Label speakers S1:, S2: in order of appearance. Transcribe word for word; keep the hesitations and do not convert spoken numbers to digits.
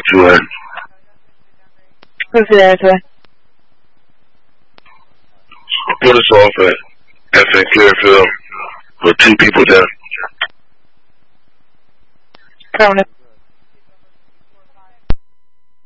S1: two hundred.
S2: Who's there today?
S1: Put us off at F N Clearfield with two people there.
S2: Permanent.